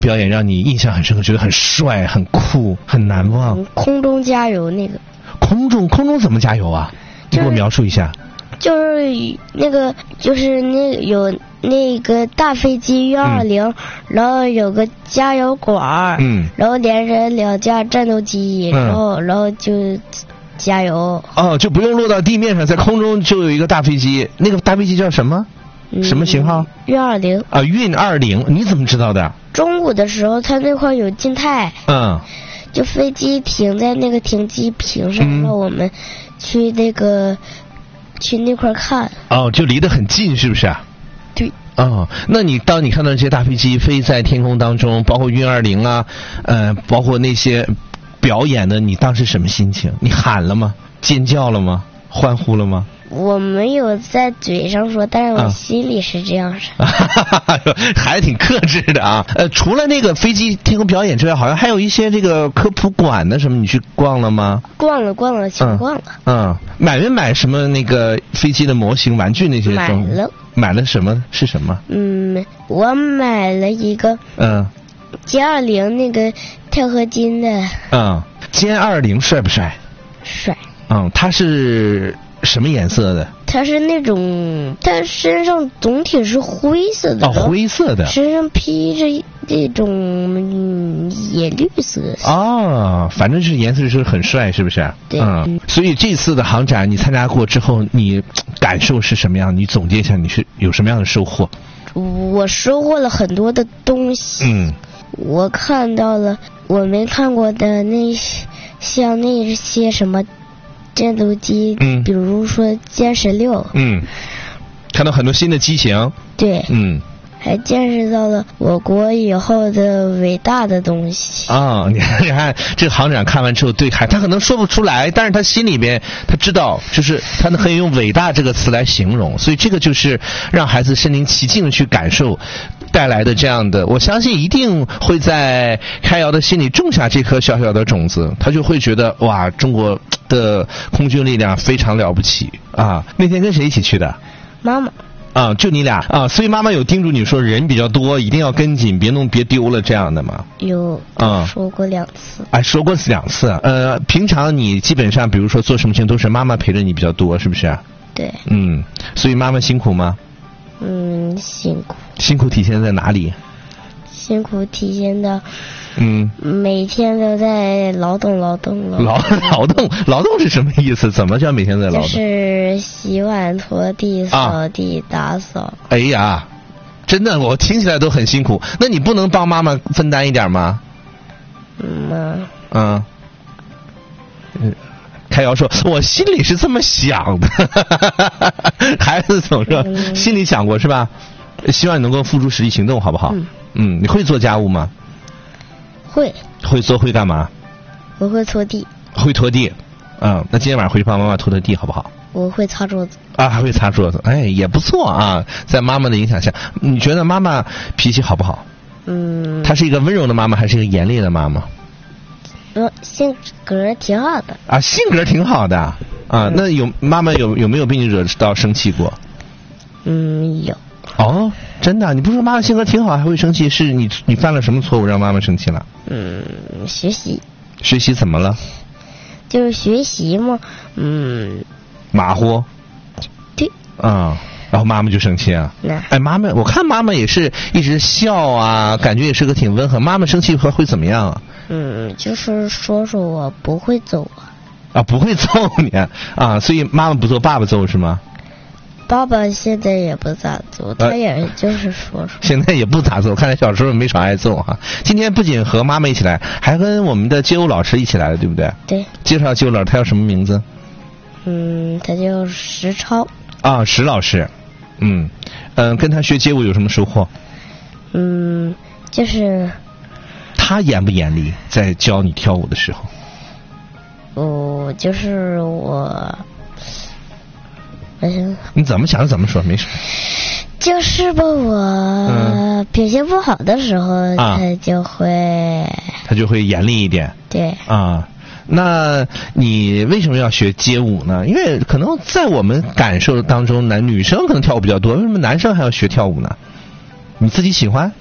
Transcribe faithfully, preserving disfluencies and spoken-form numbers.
表演让你印象很深刻，觉得很帅、很酷、很难忘？ 嗯、空中加油那个。 空中空中怎么加油啊？你给我描述一下。 就是那个，就是那有那个大飞机幺二零，然后有个加油管， 嗯， 然后连着两架战斗机， 嗯、 然后然后就加油。 哦，就不用落到地面上，在空中就有一个大飞机，那个大飞机叫什么？嗯、什么型号？ 运二零。 啊，运二零，你怎么知道的？ 中午的时候，它那块有静态。 嗯。 就飞机停在那个停机坪上，让、嗯、我们去那个去那块看。 哦，就离得很近，是不是啊？ 对。 哦，那你当你看到这些大飞机飞在天空当中，包括运二零啊，呃，包括那些表演的，你当时什么心情？你喊了吗？尖叫了吗？欢呼了吗？ 我没有在嘴上说，但是我心里是这样想。 啊、还挺克制的啊。呃，除了那个飞机天空表演之外，好像还有一些这个科普馆的什么，你去逛了吗？ 逛了逛了，去逛了。 嗯，嗯买没买什么那个飞机的模型、玩具那些？ 买了。 买了什么？是什么？ 嗯，我买了一个嗯， 歼二零那个钛合金的。 嗯，歼二零帅不帅？ 帅。 嗯，它是。什么颜色的？ 它是那种，它身上总体是灰色的。 哦，灰色的。 身上披着这种、嗯、野绿色。 哦，反正是颜色是很帅，是不是？ 对。 嗯。所以这次的航展你参加过之后，你感受是什么样？你总结一下，你是有什么样的收获？ 我收获了很多的东西。 嗯。 我看到了我没看过的那些，像那些什么。战斗机， 嗯， 比如说歼十六， 嗯，看到很多新的机型， 对， 嗯， 还见识到了我国以后的伟大的东西啊、哦！你看，你看这个航展看完之后，对孩他可能说不出来，但是他心里边他知道，就是他可以用伟大这个词来形容，所以这个就是让孩子身临其境的去感受带来的这样的，我相信一定会在开瑶的心里种下这颗小小的种子，他就会觉得哇，中国的空军力量非常了不起啊！那天跟谁一起去的？ 妈妈。 啊，就你俩啊，所以妈妈有叮嘱你说人比较多，一定要跟紧，别弄别丢了这样的吗？ 有啊，说过两次。 哎，说过两次。呃，平常你基本上比如说做什么事情都是妈妈陪着你比较多，是不是？ 对。 嗯，所以妈妈辛苦吗？ 嗯，辛苦。 辛苦体现在哪里？ 辛苦体现到。 嗯， 每天都在劳动，劳动， 劳劳动，劳动是什么意思？怎么叫每天在劳动？ 就是洗碗、拖地、扫地、啊、打掃。 哎呀，真的，我听起来都很辛苦。那你不能帮妈妈分担一点吗？ 嗯。 嗯。嗯。开瑶说：“我心里是这么想的。”孩子总说、嗯、心里想过是吧？希望你能够付诸实际行动，好不好？ 嗯。 嗯，你会做家务吗？ 会。 会做会干嘛？ 我会拖地。 会拖地。嗯，那今天晚上回去帮妈妈拖拖地好不好？ 我会擦桌子。 啊，还会擦桌子，哎，也不错啊。在妈妈的影响下，你觉得妈妈脾气好不好？ 嗯。 她是一个温柔的妈妈，还是一个严厉的妈妈？ 呃，性格挺好的。 啊，性格挺好的啊。嗯、那有妈妈有有没有被你惹到生气过？ 嗯，有。 哦，真的？你不是说妈妈性格挺好还会生气？是你你犯了什么错误让妈妈生气了？ 嗯，学习。 学习怎么了？ 就是学习嘛，嗯。 马虎。 对。 啊、嗯，然后妈妈就生气啊。哎，妈妈，我看妈妈也是一直笑啊，感觉也是个挺温和。妈妈生气会会怎么样啊？ 嗯，就是说说我不会揍啊。 啊，不会揍你啊，所以妈妈不揍，爸爸揍是吗？ 爸爸现在也不咋揍，他也就是说说。 现在也不咋揍，看来小时候没少挨揍哈。今天不仅和妈妈一起来，还跟我们的街舞老师一起来了，对不对？ 对。 介绍街舞老师，他叫什么名字？ 嗯，他叫石超。 啊，石老师。嗯嗯、呃，跟他学街舞有什么收获？ 嗯，就是。 他严不严厉？在教你跳舞的时候？ 哦，就是我。 你怎么想怎么说，没事。 就是吧，我、嗯、表现不好的时候，啊、他就会他就会严厉一点。 对啊，那你为什么要学街舞呢？因为可能在我们感受当中，男女生可能跳舞比较多，为什么男生还要学跳舞呢？你自己喜欢？